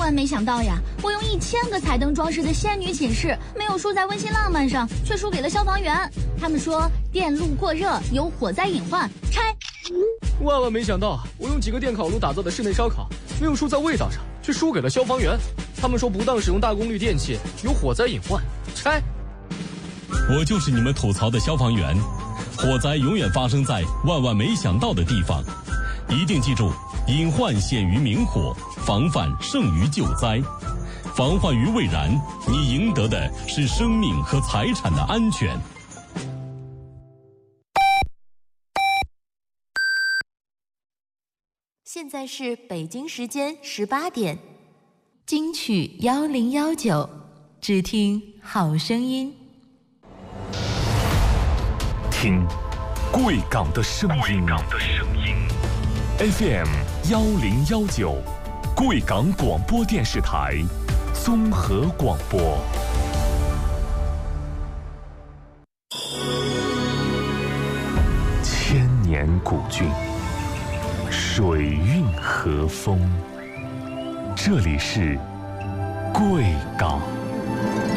万没想到呀！我用1000个彩灯装饰的仙女寝室，没有输在温馨浪漫上，却输给了消防员。他们说电路过热有火灾隐患，拆。 万没想到，我用几个电烤炉打造的室内烧烤，没有输在味道上，却输给了消防员。他们说不当使用大功率电器有火灾隐患，拆。 我就是你们吐槽的消防员，火灾永远发生在万没想到的地方，一定记住，隐患显于明火，防范胜于救灾。防患于未然，你赢得的是生命和财产的安全。 现在是北京时间18点，金曲1019，只听好声音。 听贵港的声音，FM 1019，贵港广播电视台综合广播。千年古郡，水韵和风，这里是贵港。